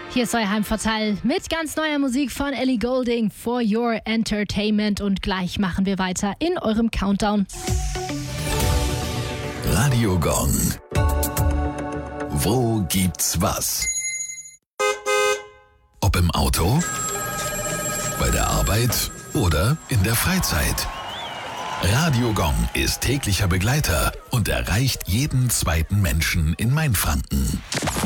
Hier ist euer Heimvorteil mit ganz neuer Musik von Ellie Goulding, For Your Entertainment. Und gleich machen wir weiter in eurem Countdown. Radio Gong. Wo gibt's was? Ob im Auto, bei der Arbeit oder in der Freizeit. Radio Gong ist täglicher Begleiter und erreicht jeden zweiten Menschen in Mainfranken.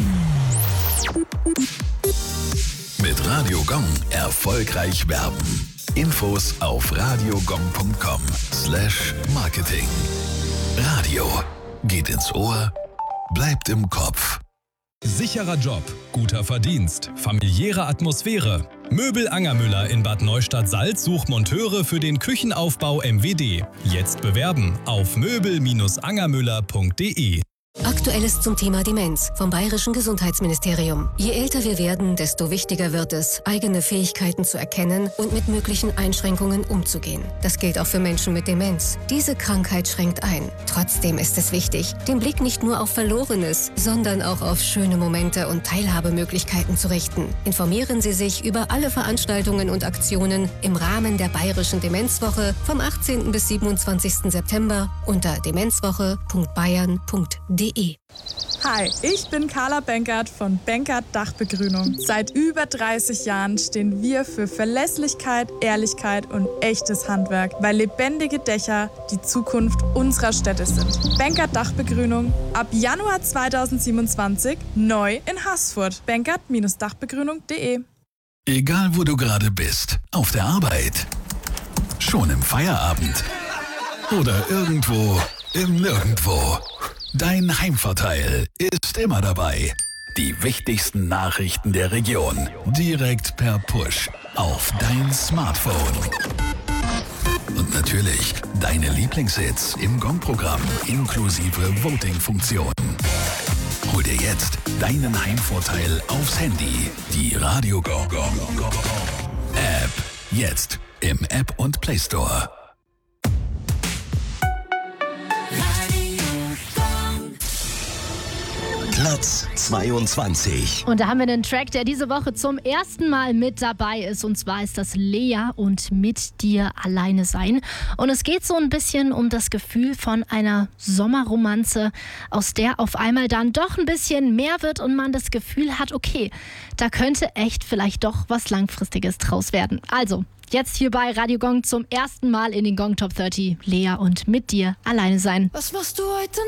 Mit Radio Gong erfolgreich werben. Infos auf radiogong.com/marketing. Radio geht ins Ohr, bleibt im Kopf. Sicherer Job, guter Verdienst, familiäre Atmosphäre. Möbel Angermüller in Bad Neustadt-Salz sucht Monteure für den Küchenaufbau MWD. Jetzt bewerben auf möbel-angermüller.de. Aktuelles zum Thema Demenz vom Bayerischen Gesundheitsministerium. Je älter wir werden, desto wichtiger wird es, eigene Fähigkeiten zu erkennen und mit möglichen Einschränkungen umzugehen. Das gilt auch für Menschen mit Demenz. Diese Krankheit schränkt ein. Trotzdem ist es wichtig, den Blick nicht nur auf Verlorenes, sondern auch auf schöne Momente und Teilhabemöglichkeiten zu richten. Informieren Sie sich über alle Veranstaltungen und Aktionen im Rahmen der Bayerischen Demenzwoche vom 18. bis 27. September unter demenzwoche.bayern.de. Hi, ich bin Carla Benkert von Benkert Dachbegrünung. Seit über 30 Jahren stehen wir für Verlässlichkeit, Ehrlichkeit und echtes Handwerk, weil lebendige Dächer die Zukunft unserer Städte sind. Benkert Dachbegrünung ab Januar 2027 neu in Haßfurt. Benkert-dachbegrünung.de. Egal wo du gerade bist, auf der Arbeit, schon im Feierabend oder irgendwo im Nirgendwo. Dein Heimvorteil ist immer dabei. Die wichtigsten Nachrichten der Region direkt per Push auf dein Smartphone. Und natürlich deine Lieblingshits im Gong-Programm inklusive Voting-Funktion. Hol dir jetzt deinen Heimvorteil aufs Handy. Die Radio Gong App. Jetzt im App und Play Store. Platz 22. Und da haben wir einen Track, der diese Woche zum ersten Mal mit dabei ist. Und zwar ist das Lea und Mit dir alleine sein. Und es geht so ein bisschen um das Gefühl von einer Sommerromanze, aus der auf einmal dann doch ein bisschen mehr wird und man das Gefühl hat, okay, da könnte echt vielleicht doch was Langfristiges draus werden. Also, jetzt hier bei Radio Gong zum ersten Mal in den Gong Top 30. Lea und Mit dir alleine sein. Was machst du heute